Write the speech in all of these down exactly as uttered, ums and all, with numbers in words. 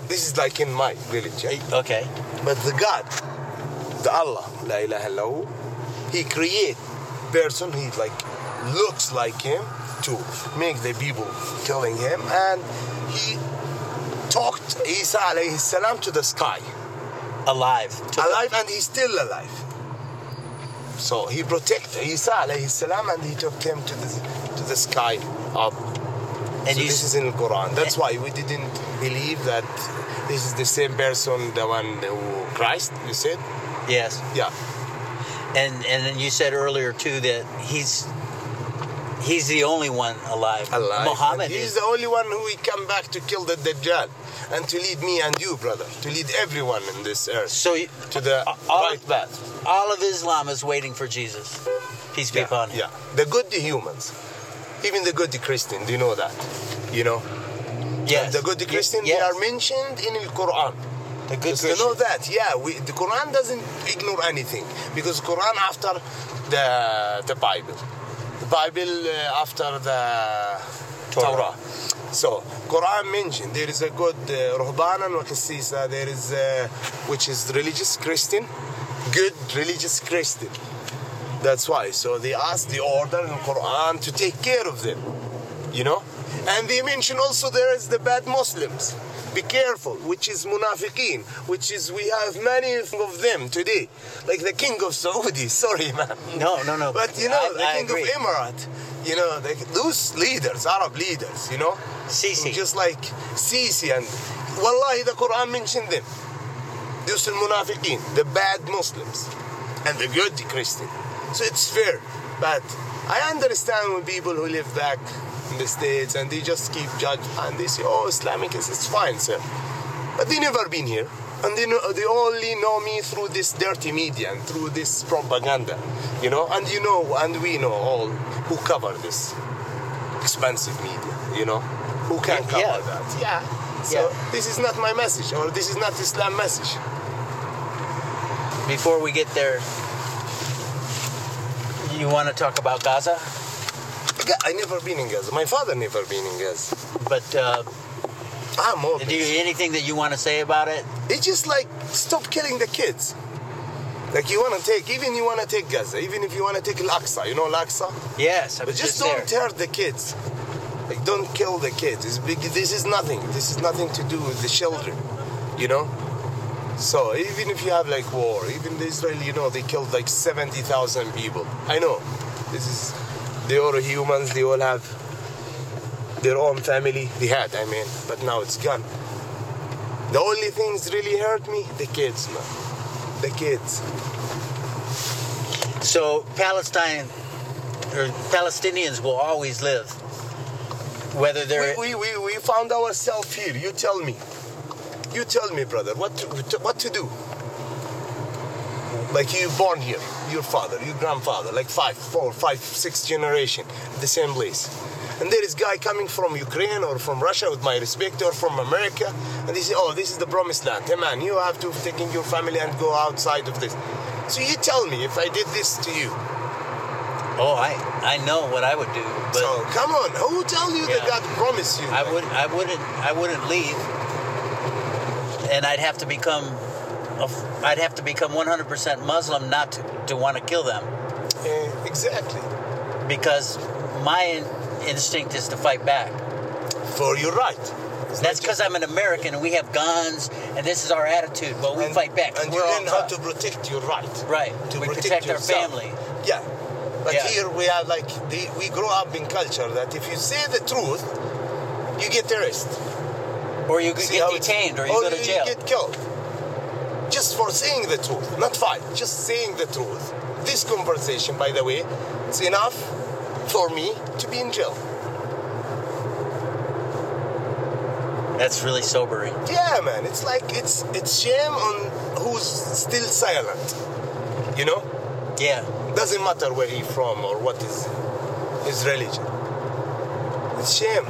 This is like in my village. Yeah? Okay. But the God, the Allah, La ilaha illahu, He create person, he like looks like him to make the people killing him, and he talked Isa alayhi salam to the sky. Alive. Alive, and he's still alive. So he protected Isa alayhi salam, and he took him to the to the sky up. And so you, this is in the Quran. That's why we didn't believe that this is the same person, the one who Christ, you said? yes. Yeah. And and then you said earlier too that he's he's the only one alive. alive. Muhammad And he's is. the only one who will come back to kill the Dajjal and to lead me and you, brother, to lead everyone in this earth So you, to the all, right path. all of Islam is waiting for Jesus. Peace be Yeah, upon him. yeah. The good humans, even the good Christian, do you know that? You know? Yes. The good Christian, Yes. they are mentioned in the Quran. The good Just to know Christian. that, yeah, we, the Quran doesn't ignore anything, because Quran after the the Bible, the Bible uh, after the Torah. Torah. So Quran mentioned there is a good uh, Ruhbanan wa Qissisa, there is uh, which is religious Christian, good religious Christian. That's why. So they ask the order in Quran to take care of them, you know, and they mention also there is the bad Muslims. Be careful, which is munafiqeen, which is we have many of them today, like the king of Saudi. Sorry, man. No, no, no. But you know, I, the I king agree. of Emirat, you know, they, those leaders, Arab leaders, you know, Sisi. just like Sisi, and wallahi, the Quran mentioned them. Those are munafiqeen, the bad Muslims, and the good Christian. So it's fair, but I understand when people who live back in the States and they just keep judging and they say, oh, Islamic is it's fine, sir. But they never been here. And they, know, they only know me through this dirty media and through this propaganda, you know. And you know, and we know all who cover this expensive media, you know, who can Yeah, cover yeah. that. Yeah. So Yeah. this is not my message, or this is not Islam message. Before we get there, you want to talk about Gaza? I never been in Gaza. My father never been in Gaza. But uh, I'm more. do you anything that you want to say about it? It's just like stop killing the kids. Like you want to take, even you want to take Gaza, even if you want to take Al-Aqsa, you know Al-Aqsa? Yes, I But was just just, don't there. hurt the kids. Like don't kill the kids. It's big, this is nothing. This is nothing to do with the children, you know? So even if you have like war, even the Israel, you know, they killed like seventy thousand people. I know. This is, they are humans, they all have their own family. They had, I mean, but now it's gone. The only things really hurt me, the kids, man. The kids. So Palestine or Palestinians will always live, whether they're We, we, we, we found ourselves here. You tell me. You tell me, brother, what to, what to do. Like you born here, your father, your grandfather, like five, four, five, six generation, the same place. And there is guy coming from Ukraine or from Russia, with my respect, or from America, and they say, oh, this is the promised land. Hey man, you have to take in your family and go outside of this. So you tell me if I did this to you. oh, I I know what I would do, but So come on, who tell you that Yeah. God promised you? I would I wouldn't I wouldn't leave, and I'd have to become a, I'd have to become one hundred percent Muslim not to, to want to kill them, Eh, exactly. because my in, instinct is to fight back. For your right. It's That's not because just- I'm an American and we have guns and this is our attitude, but we and, fight back. And you We're all learn how tough. to protect your right. Right. To we protect protect our yourself. family. Yeah. But Yeah. here we have like, the, we grow up in culture that if you say the truth, you get arrested. Or you could See get how it's- detained or you go to jail. you get killed. Just for saying the truth, not fight, just saying the truth. This conversation, by the way, it's enough for me to be in jail. That's really sobering. Yeah, man, it's like, it's it's shame on who's still silent, you know? Yeah. Doesn't matter where he from or what is his religion. It's shame.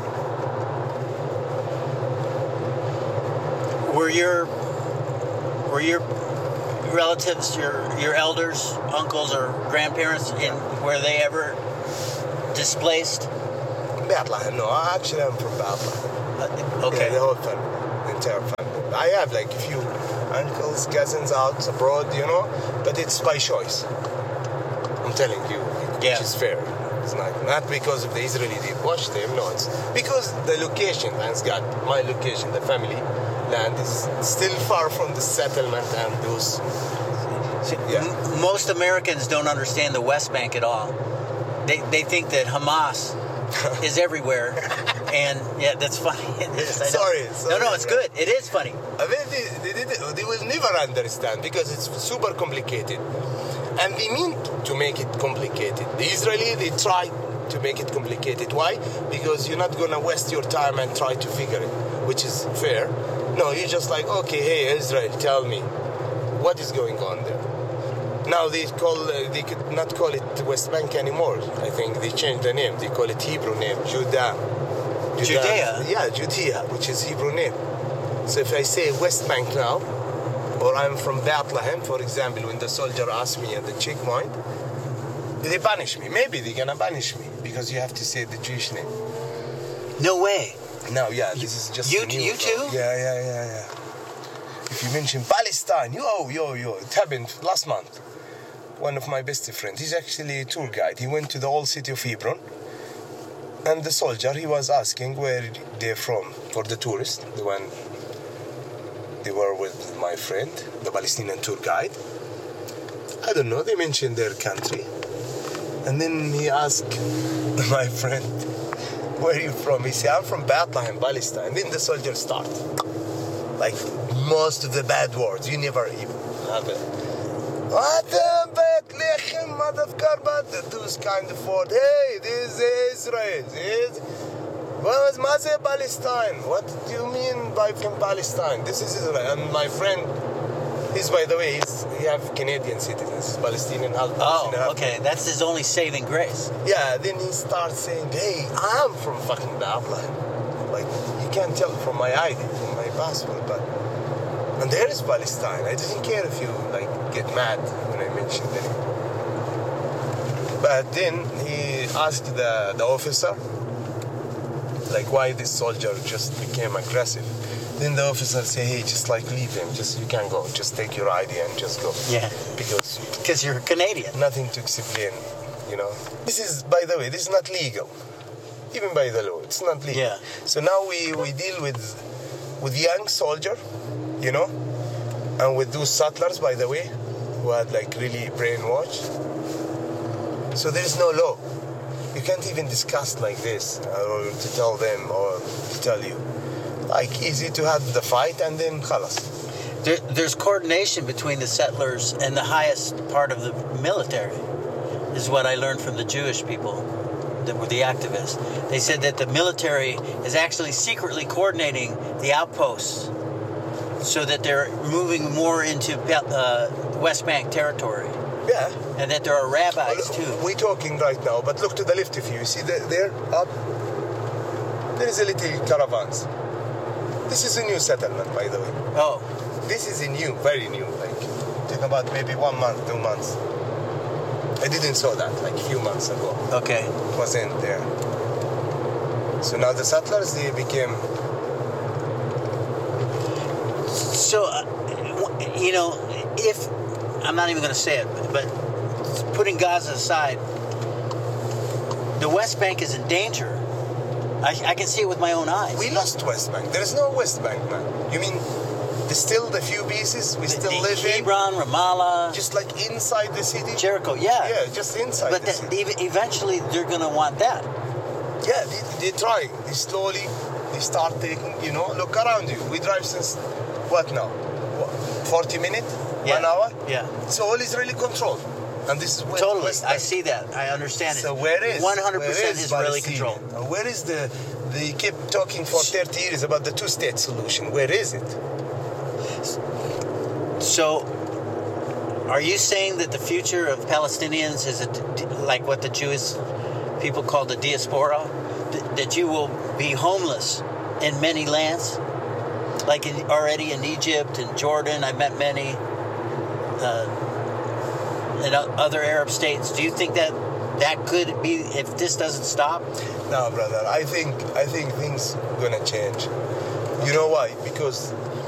Were your were your relatives, your your elders, uncles or grandparents, in were they ever displaced? Bethlehem, no, actually I'm from Bethlehem. Uh, Yeah, okay. the whole family, the entire family. I have like a few uncles, cousins out abroad, you know, but it's by choice. I'm telling you, Yeah. which is fair. It's not, not because of the Israeli they watch them, no, it's because the location, thanks God, my location, the family land is still far from the settlement and those. See, Yeah. m- most Americans don't understand the West Bank at all. They they think that Hamas is everywhere, and yeah, that's funny. It is, I know. Sorry, no, sorry, no, it's bro. good. It is funny. I mean, they, they, they, they will never understand because it's super complicated. And they mean to make it complicated. The Israeli, they try to make it complicated. Why? Because you're not going to waste your time and try to figure it, which is fair. No, you're just like, okay, hey, Israel, tell me, what is going on there? Now they call, uh, they could not call it West Bank anymore. I think they changed the name. They call it Hebrew name, Judah. Judea? Yeah, Judea, which is Hebrew name. So if I say West Bank now, or I'm from Bethlehem, for example, when the soldier asks me at the checkpoint, they banish me. Maybe they're gonna banish me because you have to say the Jewish name. No way. No, yeah, this is just You- new, you bro. too? Yeah, yeah, yeah, yeah. If you mention Palestine, yo, yo, yo, it happened last month. One of my best friends, he's actually a tour guide. He went to the old city of Hebron, and the soldier, he was asking where they're from for the tourist, the one they were with my friend, the Palestinian tour guide. I don't know, they mentioned their country. And then he asked my friend, where are you from? He said, I'm from Bethlehem, Palestine. Then the soldier start. Like most of the bad words, you never even have it. What the Bethlehem, motherfucker, but those kind of words. Hey, this is Israel. This Well, it's Maze Palestine. What do you mean by from Palestine? This is Israel. And my friend, he's by the way, he's, he have Canadian citizens, he's Palestinian. half Palestinian, Oh, half- okay. That's his only saving grace. Yeah, then he starts saying, hey, I'm from fucking Bethlehem. Like, you can't tell from my I D, from my passport, but... And there is Palestine. I didn't care if you, like, get mad when I mentioned it. But then he asked the, the officer, like, why this soldier just became aggressive. Then the officer say, hey, just like leave him. Just you can't go. Just take your I D and just go. Yeah. Because Because you're Canadian. nothing to explain, you know. This is, by the way, this is not legal. Even by the law, it's not legal. Yeah. So now we, we deal with with young soldier, you know, and with those settlers, by the way, who had like really brainwashed. So there is no law. You can't even discuss like this, or to tell them, or to tell you. Like, easy to have the fight and then khalas. There, there's coordination between the settlers and the highest part of the military, is what I learned from the Jewish people that were the activists. They said that the military is actually secretly coordinating the outposts so that they're moving more into uh, West Bank territory, Yeah. and that there are rabbis too. We're talking right now, but look to the left of you. You see the, there, up? There is a little caravans. This is a new settlement, by the way. Oh, This is a new, very new, like, talking about maybe one month, two months. I didn't saw that, like, a few months ago. okay. It wasn't there. So now the settlers, they became... So, uh, you know, if, I'm not even going to say it, but putting Gaza aside, the West Bank is in danger. I, I can see it with my own eyes. We lost West Bank. There is no West Bank, man. You mean, there's still the few pieces we still live in? Hebron, Ramallah, Just like inside the city? Jericho, yeah. Yeah, just inside But the that, city. ev- eventually they're going to want that. Yeah, they, they're trying. They slowly, they start taking, you know, look around you. We drive since, what now? What, forty minutes? Yeah. One hour? Yeah. So all Israeli control. And this is West, Totally. West I Bank. see that. I understand it. So where is? one hundred percent where is Israeli Palestine? control. Uh, Where is the, they kept talking for thirty years about the two-state solution. Where is it? So, are you saying that the future of Palestinians is a, like what the Jewish people call the diaspora? Th- that you will be homeless in many lands? Like in, already in Egypt and Jordan, I've met many, uh, in o- other Arab states. Do you think that that could be, if this doesn't stop? No, brother. I think I think things gonna change. You know why? Because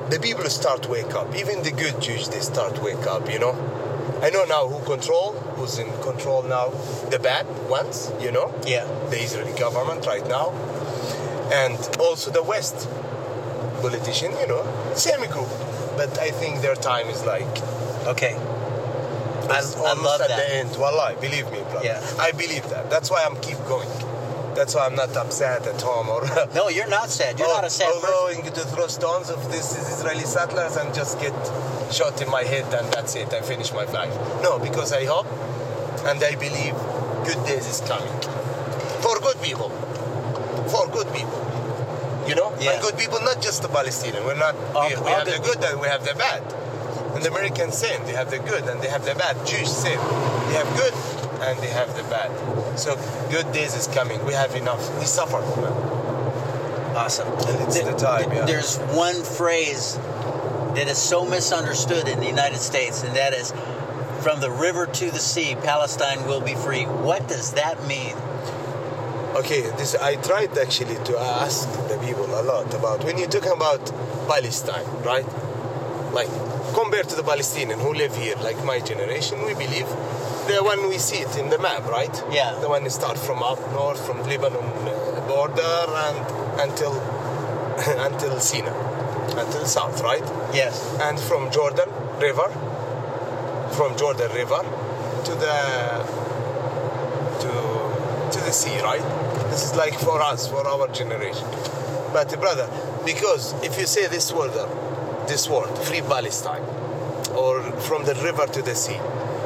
the people start to wake up. Even the good Jews, they start to wake up, you know. I know now who control, who's in control now, the bad ones, you know. Yeah. The Israeli government right now. And also the West politician, you know, same group. But I think their time is like... Okay. I, It's I almost love at that. the end. Wallahi, believe me, brother. Yeah. I believe that. That's why I'm keep going. That's why I'm not upset at home or... No, you're not sad. You're or, not a sad or person. going to throw stones of these Israeli settlers and just get shot in my head and that's it. I finish my life. No, because I hope and I believe good days is coming. For good people. For good people. You know? Yeah. And good people, not just the Palestinian. We're not... All- we we all have the good good and we have the bad. And the Americans same. They have the good and they have the bad. Jews same. They have good and they have the bad. So good days is coming. We have enough. We suffer, man. Awesome. And it's Th- the time, yeah. There's one phrase that is so misunderstood in the United States, and that is, from the river to the sea, Palestine will be free. What does that mean? Okay, this I tried actually to ask the people a lot about when you're talking about Palestine, right? Like compared to the Palestinian who live here, like my generation, we believe the one we see it in the map, right? Yeah. The one that start from up north, from Lebanon uh, border and until until Sinai, until south, right? Yes. And from Jordan River, from Jordan River to the to to the sea, right? This is like for us, for our generation. But brother, because if you say this word, uh, this word, free Palestine, or from the river to the sea,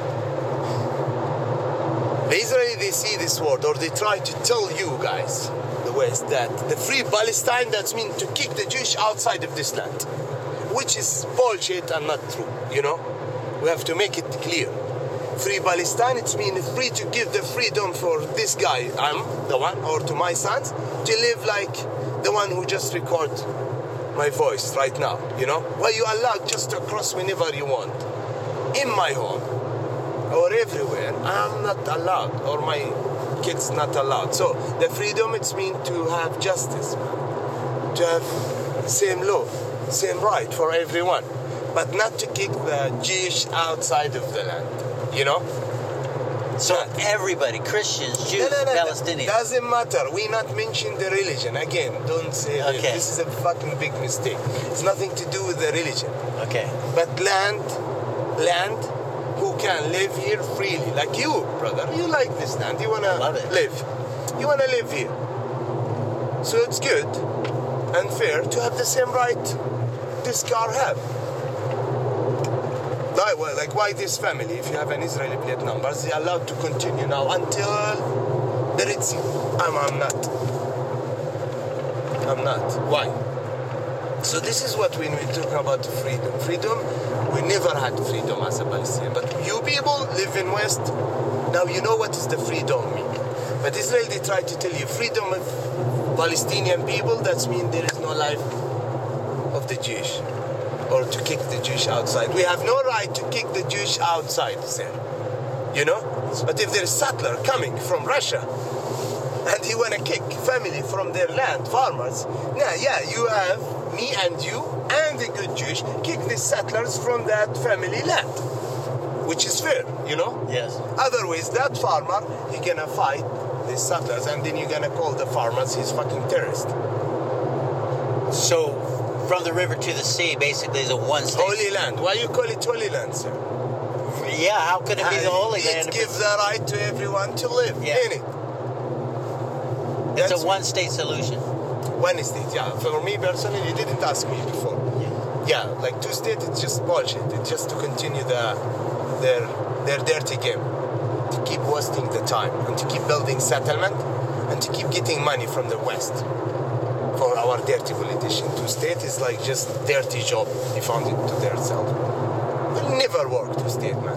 the Israeli they see this word, or they try to tell you guys, the West, that the free Palestine that's mean to kick the Jewish outside of this land, which is bullshit and not true. You know, we have to make it clear. Free Palestine, it means free to give the freedom for this guy, I'm the one, or to my sons, to live like the one who just record my voice right now, you know? Why you allowed just to cross whenever you want. In my home, or everywhere, I'm not allowed, or my kids not allowed. So, the freedom, it's mean to have justice, man. To have same law, same right for everyone. But not to kick the Jewish outside of the land. You know? So everybody, Christians, Jews, No, no, no, Palestinians. doesn't matter. We not mention the religion. Again, don't say that. Okay. This is a fucking big mistake. It's nothing to do with the religion. Okay. But land, land, who can live here freely. Like you, brother. You like this land. You wanna Love it. live. You wanna live here. So it's good and fair to have the same right this car have. Like, well, like why this family, if you have an Israeli plate numbers, they're allowed to continue now until the Red Sea. I'm, I'm not. I'm not. Why? So this is what when we talk about freedom. Freedom, we never had freedom as a Palestinian. But you people live in West, now you know what is the freedom mean. But Israel, they try to tell you freedom of Palestinian people, that means there is no life of the Jewish. Or to kick the Jewish outside. We have no right to kick the Jewish outside, sir. You know? But if there's a settler coming from Russia and he wanna kick family from their land, farmers, now yeah, you have me and you and the good Jewish kick the settlers from that family land. Which is fair, you know? Yes. Otherwise, that farmer, he gonna fight the settlers and then you're gonna call the farmers his fucking terrorist. So, from the river to the sea, basically, is a one-state. Holy land. Why you call it Holy Land, sir? Yeah, how could it be the Holy it Land? if gives the right to everyone to live Yeah. in it. It's That's a one-state solution. one state, yeah. For me personally, you didn't ask me before. Yeah, like two states, it's just bullshit. It's just to continue the their their dirty game, to keep wasting the time and to keep building settlement and to keep getting money from the West. For our dirty politician, two state is like just dirty job. They found it to themselves. Will never work two state, man.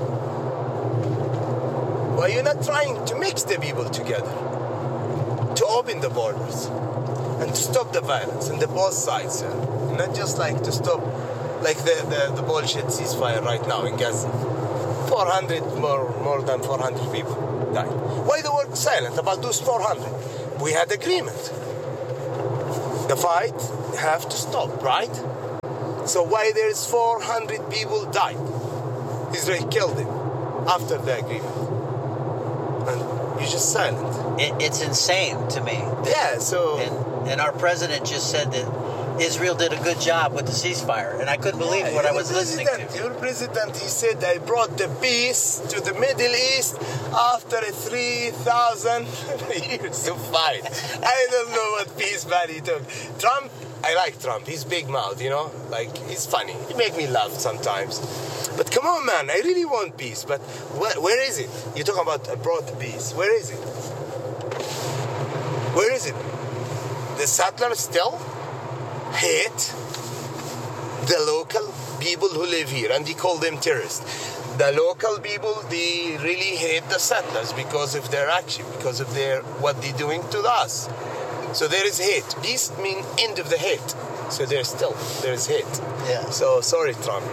Why you not trying to mix the people together? To open the borders and to stop the violence on the both sides, sir. Not just like to stop like the, the, the bullshit ceasefire right now in Gaza. four hundred more more than four hundred people died. Why the world silent about those four hundred? We had agreement. The fight have to stop, right? So why there's four hundred people died? Israel killed them after the agreement. And you're just silent. It, it's insane to me. Yeah, so... And, and our president just said that Israel did a good job with the ceasefire, and I couldn't believe Yeah, what I your was listening president- to. Your president, he said, I brought the peace to the Middle East after three thousand years of fight. I don't know what peace, man, he took. Trump, I like Trump. He's big mouth, you know? Like, he's funny. He make me laugh sometimes. But come on, man, I really want peace. But where, where is it? You're talking about a broad peace. Where is it? Where is it? The settlers still hate the local people who live here, and they call them terrorists. The local people, they really hate the settlers because of their action, because of their what they're doing to us. So there is hate. Peace means end of the hate. So there's still there's hate. Yeah. So sorry, Trump.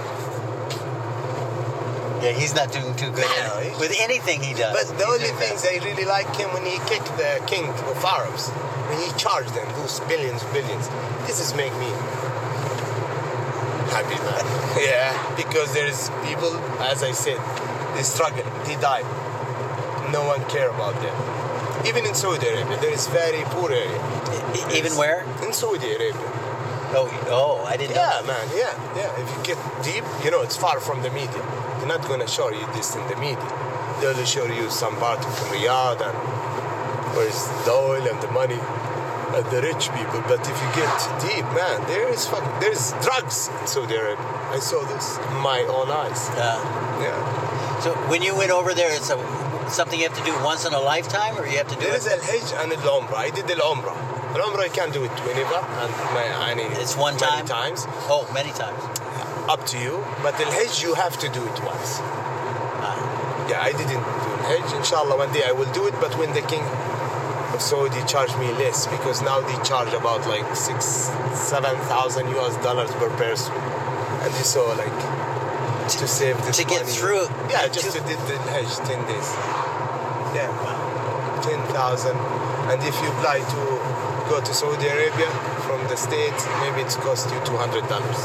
Yeah, he's not doing too good No, at- he's- with anything he does. But the He's only doing bad. things I really like him when he kicked the king of Arabs, when he charged them those billions, billions. This is make me happy, man. Yeah, because there's people, as I said, they struggle, they die. No one care about them. Even in Saudi Arabia, there is very poor area. E- e- Even where? In Saudi Arabia. Oh, oh, I didn't know. Yeah, man, yeah, yeah. If you get deep, you know, it's far from the media. They're not going to show you this in the media. They'll show you some part of Riyadh and where's the oil and the money and the rich people. But if you get deep, man, there is fucking, there is drugs in Saudi Arabia. I saw this in my own eyes. Uh, Yeah. so when you went over there, it's a, something you have to do once in a lifetime, or you have to do There it? is Al Hajj and Al Umrah. I did Al Umrah. Al Umrah, you can do it whenever and my, any, It's one many time? times. Oh, many times. Up to you. But Al Hajj, you have to do it once. Uh, Yeah, I didn't do Hajj. Inshallah, one day I will do it. But when the king of Saudi charged me less, because now they charge about like six, seven thousand U S dollars per person, and you saw like to save this to get money. through. Yeah, to- just to did the Hajj ten days. Yeah, ten thousand. And if you apply to go to Saudi Arabia from the States, maybe it's cost you two hundred dollars.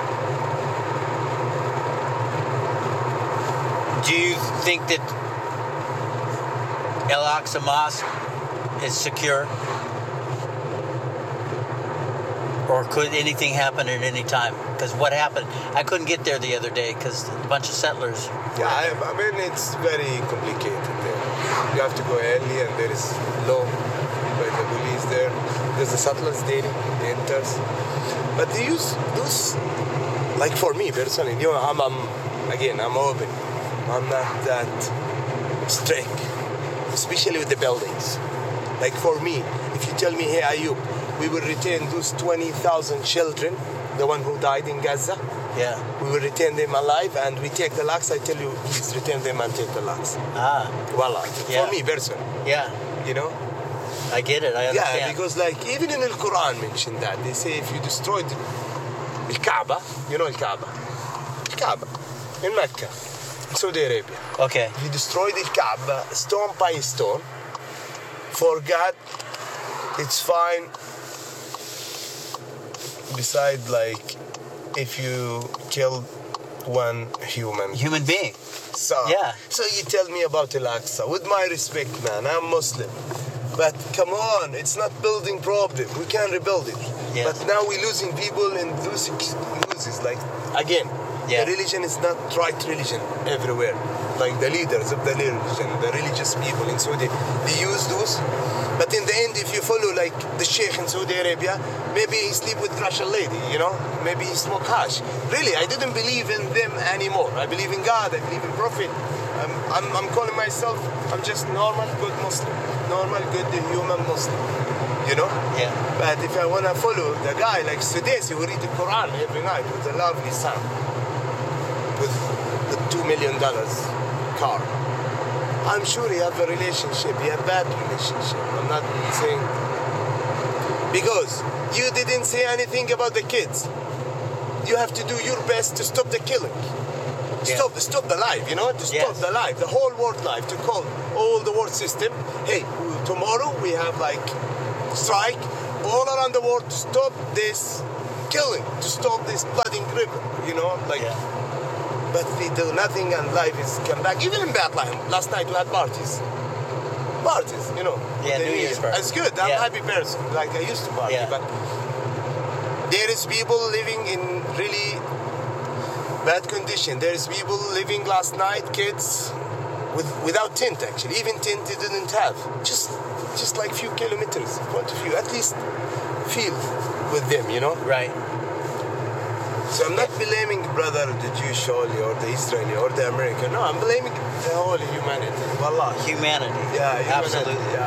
Do you think that El Aqsa Mosque is secure? Or could anything happen at any time? Because what happened, I couldn't get there the other day because a bunch of settlers. Yeah, I, I mean, it's very complicated there. You have to go early, and there is law by the police there. There's the settlers daily, the enters. But they use those, like for me personally, you know, I'm, I'm again, I'm open. I'm not that strict, especially with the buildings. Like for me, if you tell me, hey, Ayub, we will retain those twenty thousand children, the one who died in Gaza, Yeah. we will retain them alive, and we take the locks. I tell you, please retain them and take the locks. Ah, Voila. Yeah. For me, person, yeah. you know? I get it. I Yeah, understand. because like even in the Quran mentioned that. They say if you destroyed the Kaaba, you know the Kaaba, the Kaaba in Mecca, in Saudi Arabia. Okay. If you destroy the Kaaba stone by stone, for God, it's fine. Beside, like, if you kill one human. Human being. So, Yeah. So you tell me about Al-Aqsa. With my respect, man, I'm Muslim. But come on, it's not building problem. We can rebuild it. Yes. But now we're losing people and losing loses. Like, again, Yeah. the religion is not right religion everywhere. Like the leaders of the religion, the religious people in Saudi, they use those. But in the end, if you follow like the sheikh in Saudi Arabia, maybe he sleep with Russian lady, you know? Maybe he smoke hash. Really, I didn't believe in them anymore. I believe in God, I believe in Prophet. I'm, I'm, I'm calling myself, I'm just normal, good Muslim. Normal, good human Muslim. You know? Yeah. But if I want to follow the guy like Sudesi who read the Quran every night with a lovely son, with the two million dollars car, I'm sure he have a relationship. He have bad relationship. I'm not saying because you didn't say anything about the kids. You have to do your best to stop the killing. Yeah. Stop, stop the life. You know, to stop Yes. the life, the whole world life. To call all the world system. Hey, tomorrow we have like strike all around the world to stop this killing to stop this flooding river, you know, like, Yeah. but they do nothing and life is come back. Even in Bethlehem, last night we had parties. Parties, you know. Yeah, with the New Year's party. It's good. I'm Yeah. a happy person. Like I used to party, Yeah. but there is people living in really bad condition. There is people living last night, kids, with without tent actually. Even tent they didn't have. Just just like few kilometers in front of you. At least feel with them, you know. Right. So I'm not blaming brother the Jewish only or the Israeli or the American. No, I'm blaming the whole humanity. Wallah. Humanity. Yeah, humanity. Absolutely. Yeah.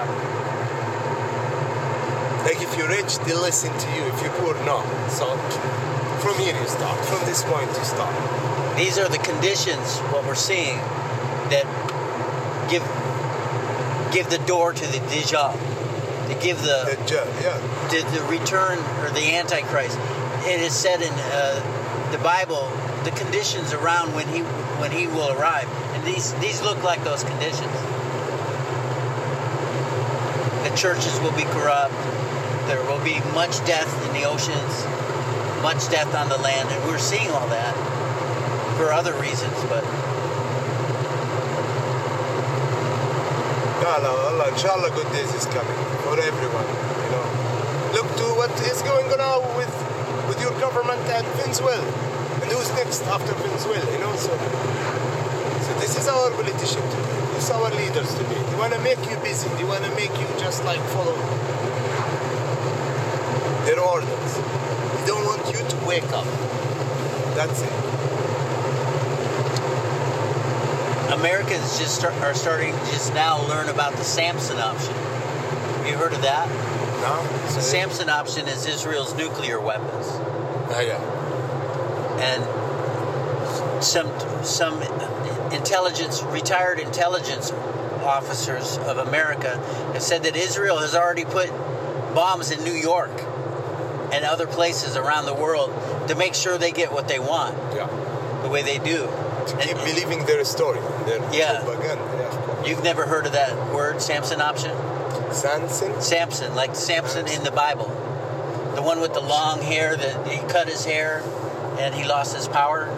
Like if you're rich, they listen to you. If you're poor, no. So from here you start. From this point you start. These are the conditions, what we're seeing, that give give the door to the Dajjal, to give the The judge, yeah. the, the return or the Antichrist. It is said in uh, the Bible the conditions around when he when he will arrive, and these these look like those conditions. The churches will be corrupt. There will be much death in the oceans, much death on the land, and we're seeing all that for other reasons. But Allah, Allah, inshallah good days is coming for everyone, you know. Look to what is going on now with with your government and Venezuela. And who's next after Venezuela, you know? So, so this is our politician today. This is our leaders today. They want to make you busy. They want to make you just like follow their orders. They don't want you to wake up. That's it. Americans just start, are starting to just now learn about the Samson option. Have you heard of that? No? The Samson option is Israel's nuclear weapons. Ah, yeah. And some some intelligence, retired intelligence officers of America have said that Israel has already put bombs in New York and other places around the world to make sure they get what they want, Yeah. the way they do. To And- keep believing their story, their Yeah. propaganda. Yeah, of course. You've never heard of that word, Samson option? Samson? Samson, like Samson in the Bible. The one with the long hair that he cut his hair and he lost his power.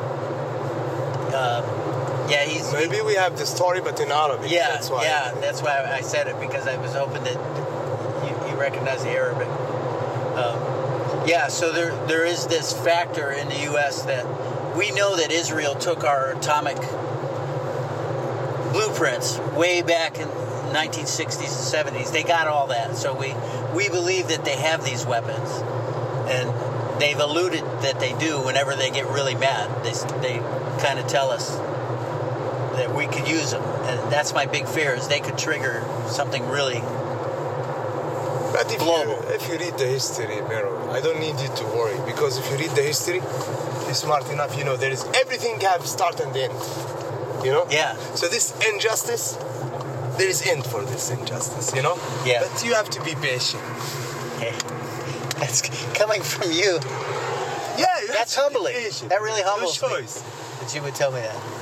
Uh, yeah, he's... Maybe we have the story, but in Arabic. Yeah, that's why. yeah, that's why I said it, because I was hoping that you, you recognize the Arabic. Um, yeah, so there there is this factor in the U S that we know that Israel took our atomic blueprints way back in nineteen sixties and seventies. They got all that, so we we believe that they have these weapons, and they've alluded that they do whenever they get really mad. They they kind of tell us that we could use them, and that's my big fear, is they could trigger something really But if global. you, if you read the history, Mero, I don't need you to worry, because if you read the history, you're smart enough, you know, there is everything have start and end. You know? Yeah. So this injustice, there is end for this injustice, you know? Yeah. But you have to be patient. Hey, that's coming from you. Yeah, you That's have to be humbling. patient. That really humbles No me. choice. That you would tell me that.